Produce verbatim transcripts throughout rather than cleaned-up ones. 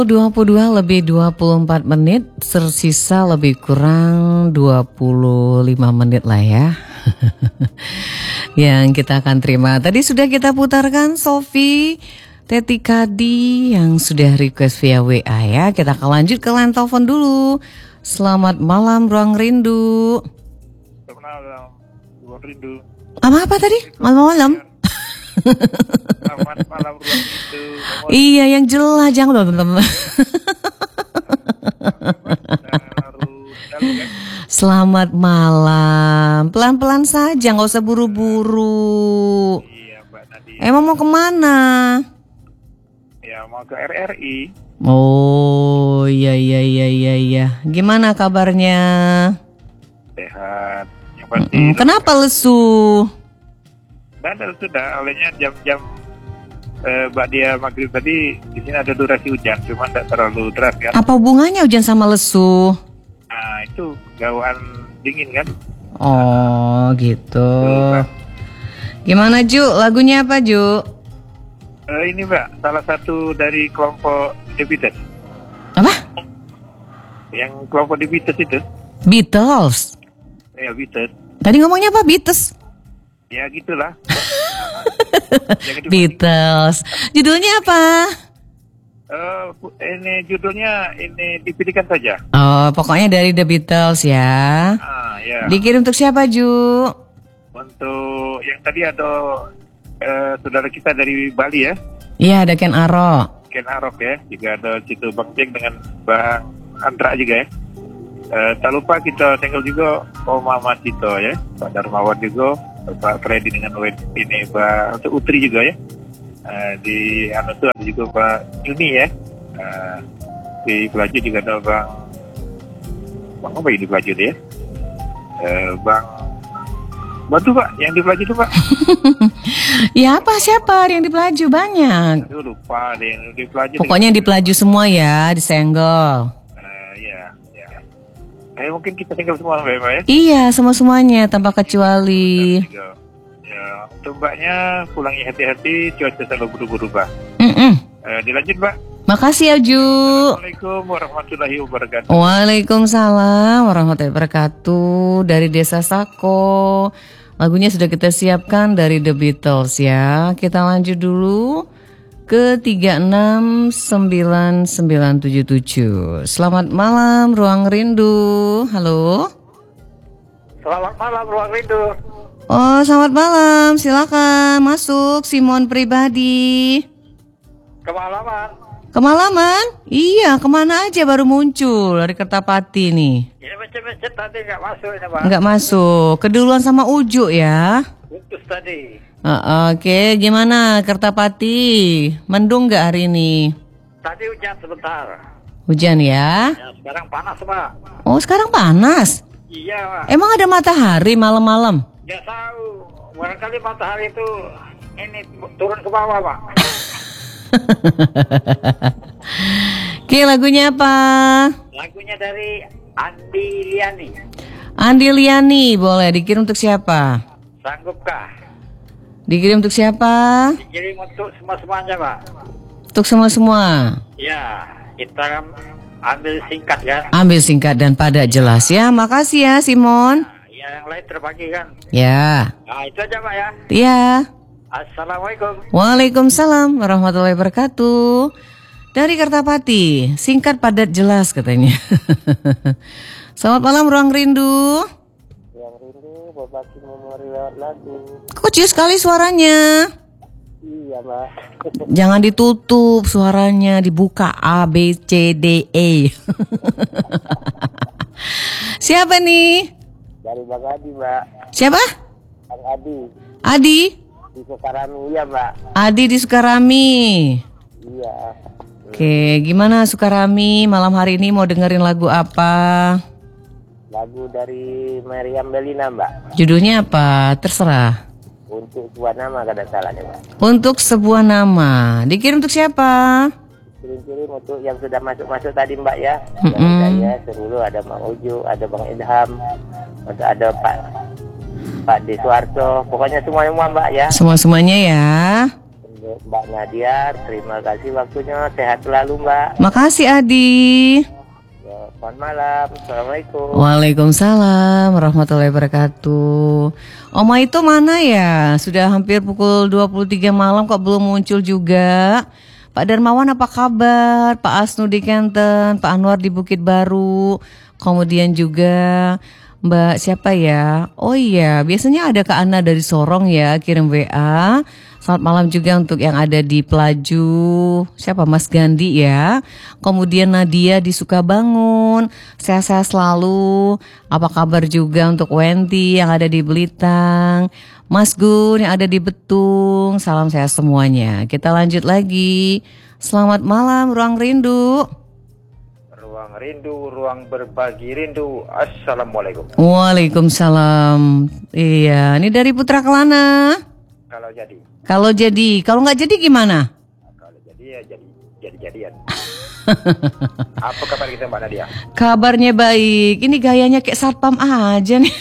dua puluh dua lebih dua puluh empat menit, tersisa lebih kurang dua puluh lima menit lah ya. Yang kita akan terima. Tadi sudah kita putarkan Sofi Teti Kadi yang sudah request via W A ya. Kita akan lanjut ke line telepon dulu. Selamat malam Ruang Rindu. Selamat malam Ruang Rindu. Apa-apa tadi? Malam-malam? Selamat malam Ruang Rindu. Iya yang jelas jangan teman-teman. Selamat malam. Pelan-pelan saja, nggak usah buru-buru. Iya Mbak Nadia. Emang mau kemana? Ya mau ke R R I. Oh iya iya iya iya iya. Gimana kabarnya? Sehat. Yang pasti. Mm-mm. Kenapa lesu? Dan sudah olehnya jam-jam eh, Mbak Dia maghrib tadi di sini ada durasi hujan, cuma tidak terlalu deras kan. Apa hubungannya hujan sama lesu? Nah itu gawaan dingin kan. Oh gitu. Tuh, Gimana Ju? Lagunya apa Ju? eh, ini Mbak, salah satu dari kelompok The Beatles. Apa? Yang kelompok The Beatles itu. Beatles. Ya Beatles. Tadi ngomongnya apa Beatles? Ya gitulah. Jangan dibanding. Beatles. Judulnya apa? Eh, ini judulnya ini dipilihkan saja. Oh, pokoknya dari The Beatles ya. Ah, ya. Dikirim untuk siapa Ju? Untuk yang tadi ada eh, saudara kita dari Bali ya, Iya ada Ken Aro. Ken Arok ya, juga ada situ Bang Jeng dengan Bang Andra juga ya. Eh, tak lupa kita tinggal juga Om Mama Tito ya, Pak Darmawan juga, Pak Freddy dengan Wed ini Pak untuk Utri juga ya. Eh, di anu tuh ada juga Pak Juni ya. Eh, di Pelaju juga ada Bang Bang apa ini Pelaju dia? Eh, Bang Bantu Pak, yang di Pelaju itu Pak. Ya apa siapa yang di Pelaju banyak. Aduh lupa deh yang di Pelaju. Pokoknya yang di Pelaju semua ya, disenggol. Uh, ya, ya. Eh mungkin kita tinggal semua Mbak ya. Iya semua-semuanya tanpa kecuali. Ya, ya. Untuk Mbaknya pulangnya hati-hati, cuaca selalu berubah-ubah. Mm-mm. Uh, dilanjut Mbak. Makasih ya Ju. Assalamualaikum warahmatullahi wabarakatuh. Waalaikumsalam warahmatullahi wabarakatuh. Dari Desa Sako. Lagunya sudah kita siapkan dari The Beatles ya. Kita lanjut dulu ke tiga enam sembilan sembilan tujuh tujuh. Selamat malam Ruang Rindu. Halo. Selamat malam Ruang Rindu. Oh selamat malam. Silakan masuk Simon pribadi. Kemalaman. Kemalaman? Iya, kemana aja baru muncul dari Kertapati nih. Ya macet-macet tadi nggak masuk ya Pak. Nggak masuk. Keduluan sama Ujuk ya. Putus tadi. Uh, Oke, okay. Gimana Kertapati? Mendung nggak hari ini? Tadi hujan sebentar. Hujan ya? Ya sekarang panas Pak. Oh sekarang panas? Iya Pak. Emang ada matahari malam-malam? Nggak tahu. Barangkali matahari itu ini turun ke bawah Pak. Oke, lagunya apa? Lagunya dari Andi Liani. Andi Liani, boleh dikirim untuk siapa? Sanggupkah? Dikirim untuk siapa? Dikirim untuk semua-semuanya Pak. Untuk semua-semua. Ya, kita ambil singkat ya. Ambil singkat dan padat jelas ya. Makasih ya Simon. Nah, ya yang lain terbagi kan. Ya. Nah itu aja Pak ya. Iya. Assalamualaikum. Waalaikumsalam warahmatullahi wabarakatuh. Dari Kertapati, singkat padat jelas katanya. Selamat malam Ruang Rindu. Ruang Rindu berbagi memori lewat lagu. Kecil sekali suaranya. Iya Mbak. Jangan ditutup suaranya, dibuka A B C D E. Siapa nih? Dari Bang Adi Mbak. Siapa? Bang Adi. Adi? Di Sukarami ya Mbak. Adi di Sukarami. Iya. Oke, gimana Sukarami malam hari ini mau dengerin lagu apa? Lagu dari Meriam Belina Mbak. Judulnya apa? Terserah. Untuk sebuah nama kada salah ya Mbak. Untuk sebuah nama. Dikirim untuk siapa? Kirim-kirim untuk yang sudah masuk-masuk tadi Mbak ya. Mm-mm. Yang saya Serulu, ada Bang Uju, ada Bang Ilham, ada Pak Pak De Suarto, pokoknya semua semua Mbak ya. Semua-semuanya ya. Untuk Mbak Nadia, terima kasih waktunya. Sehat selalu Mbak. Makasih Adi. Ya, selamat malam. Assalamualaikum. Waalaikumsalam warahmatullahi wabarakatuh. Oma itu mana ya? Sudah hampir pukul dua puluh tiga malam kok belum muncul juga. Pak Darmawan apa kabar? Pak Asnu di Kenten, Pak Anwar di Bukit Baru. Kemudian juga Mbak siapa ya? Oh iya, biasanya ada Kak Ana dari Sorong ya, kirim W A. Selamat malam juga untuk yang ada di Pelaju. Siapa? Mas Gandhi ya. Kemudian Nadia di Sukabangun. Sehat-sehat selalu. Apa kabar juga untuk Wenti yang ada di Belitang. Mas Gun yang ada di Betung. Salam sehat semuanya. Kita lanjut lagi. Selamat malam Ruang Rindu. Ruang rindu, ruang berbagi rindu. Assalamualaikum. Waalaikumsalam. Iya, ini dari Putra Kelana. Kalau jadi, Kalau jadi, kalau nggak jadi gimana? kalau jadi ya jadi jadi jadian. Apa kabar kita Mbak Nadia? Kabarnya baik. Ini gayanya kayak satpam aja nih.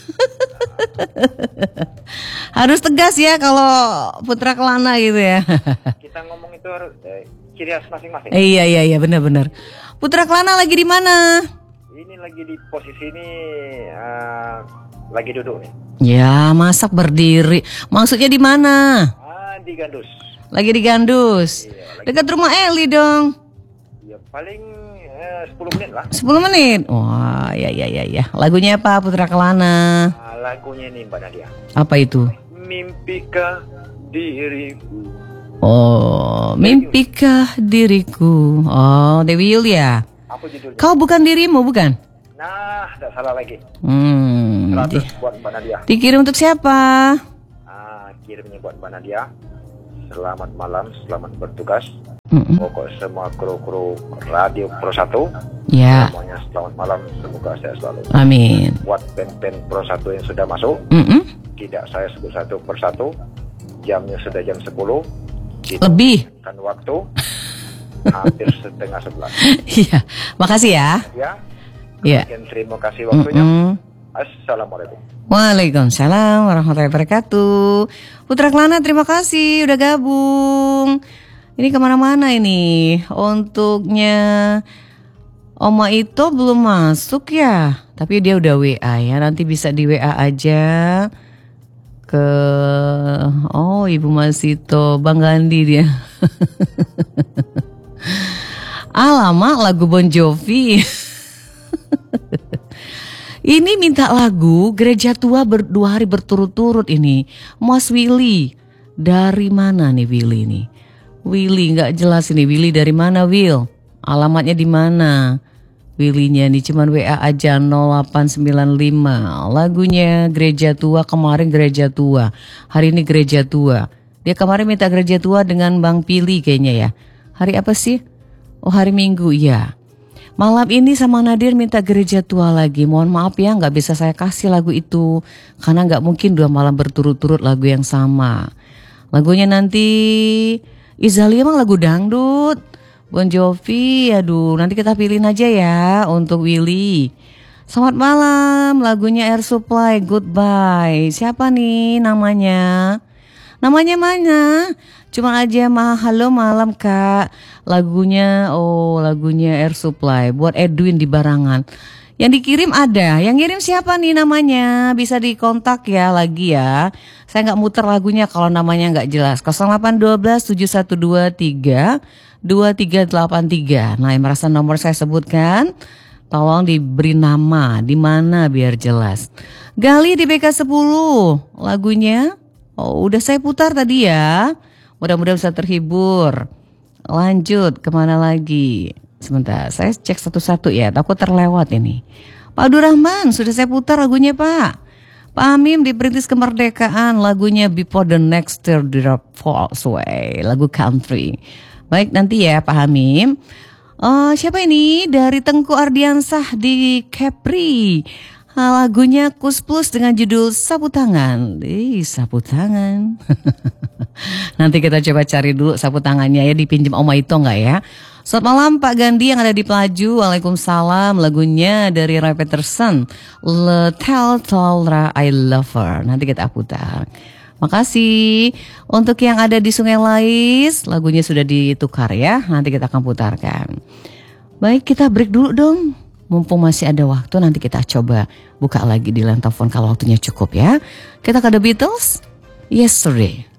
Harus tegas ya kalau Putra Kelana gitu ya. Kita ngomong itu harus eh, ciri khas masing-masing. Iya iya iya benar-benar. Putra Kelana lagi di mana? Ini lagi di posisi ini eh, lagi duduk nih. Ya masak berdiri. Maksudnya di mana? Ah, di Gandus. Lagi di Gandus. Iya, lagi. Dekat rumah Eli dong. Ya paling eh, sepuluh menit lah. sepuluh menit. Wah ya ya ya ya. Lagunya apa Putra Kelana? Ah, lagunya nih Mbak Nadia. Apa itu? Mimpikah diriku? Oh, mimpikah diriku? Oh, Dewi Yulia. Apa judulnya? Kau bukan dirimu, bukan? Nah, tak salah lagi. Hmm. seratus di- buat Mbak Nadia. dikirim untuk siapa? Ah, kirimnya buat Mbak Nadia. Selamat malam, selamat bertugas. Mm-mm. Pokok semua kru-kru Radio Pro satu. Ya, Semuanya selamat malam, semoga sehat selalu. amin. Buat band-band Pro satu yang sudah masuk, Mm-mm. tidak saya sebut satu persatu. Jamnya sudah jam sepuluh. Kita Lebih. kan waktu hampir setengah sebelas. Iya, makasih ya. Ya, Ya. sekian terima kasih waktunya. Mm-mm. Assalamualaikum. Waalaikumsalam warahmatullahi wabarakatuh. Putra Kelana terima kasih udah gabung. Ini kemana-mana ini. Untuknya Oma Ito belum masuk ya. Tapi dia udah W A ya. Nanti bisa di W A aja ke oh Ibu Masito, Bang Gandhi dia. Alamak lagu Bon Jovi. Ini minta lagu Gereja Tua ber, dua hari berturut-turut ini. Mas Willy. Dari mana nih Willy nih? Willy nggak jelas ini. Willy dari mana Will? Alamatnya di mana? Willy-nya nih cuman W A aja nol delapan sembilan lima. Lagunya Gereja Tua, kemarin Gereja Tua. Hari ini Gereja Tua. Dia kemarin minta Gereja Tua dengan Bang Pili kayaknya ya. Hari apa sih? Oh hari Minggu ya. Malam ini sama Nadir minta Gereja Tua lagi. Mohon maaf ya nggak bisa saya kasih lagu itu. Karena nggak mungkin dua malam berturut-turut lagu yang sama. Lagunya nanti Izalia emang lagu dangdut. Bon Jovi, aduh nanti kita pilihin aja ya untuk Willy. Selamat malam, lagunya Air Supply, Goodbye. Siapa nih namanya? Namanya mana? Cuma aja mah halo malam kak. Lagunya, oh lagunya Air Supply buat Edwin di Barangan. Yang dikirim ada, yang ngirim siapa nih namanya? Bisa dikontak ya lagi ya. Saya nggak muter lagunya kalau namanya nggak jelas. nol delapan satu dua tujuh satu dua tiga dua tiga delapan tiga. Nah, yang merasa nomor saya sebutkan, tolong diberi nama di mana biar jelas. Gali di B K sepuluh, lagunya. Oh, udah saya putar tadi ya. Mudah-mudahan bisa terhibur. Lanjut kemana lagi? Sebentar, saya cek satu-satu ya. Takut terlewat ini. Pak Abdurrahman, sudah saya putar lagunya Pak. Pak Amim di Perintis Kemerdekaan, lagunya Before the Next Teardrop Falls Away, lagu country. Baik nanti ya Pak Hamim. Uh, siapa ini? Dari Tengku Ardiansah di Kepri. Uh, lagunya Kus Plus dengan judul Sapu Tangan. Ih, sapu tangan. Nanti kita coba cari dulu sapu tangannya ya, dipinjam Oma Ito enggak ya? Selamat malam Pak Gandhi yang ada di Pelaju. Waalaikumsalam. Lagunya dari Roy Peterson, Le Tell Tolra I Love Her. Nanti kita putar. Makasih. Untuk yang ada di Sungai Lais, lagunya sudah ditukar ya. Nanti kita akan putarkan. Baik, kita break dulu dong. Mumpung masih ada waktu, nanti kita coba buka lagi di line telepon kalau waktunya cukup ya. Kita ke The Beatles, Yesterday.